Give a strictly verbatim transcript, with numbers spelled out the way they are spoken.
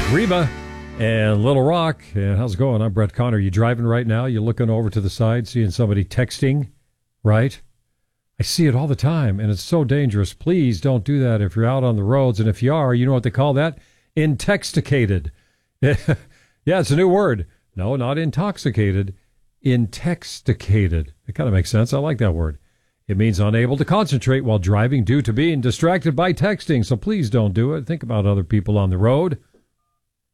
Reba and Little Rock. And how's it going? I'm Brett Connor. You driving right now? You looking over to the side, seeing somebody texting, right? I see it all the time, and it's so dangerous. Please don't do that if you're out on the roads. And if you are, you know what they call that? Intoxicated. Yeah, it's a new word. No, not intoxicated. Intoxicated. It kind of makes sense. I like that word. It means unable to concentrate while driving due to being distracted by texting. So please don't do it. Think about other people on the road.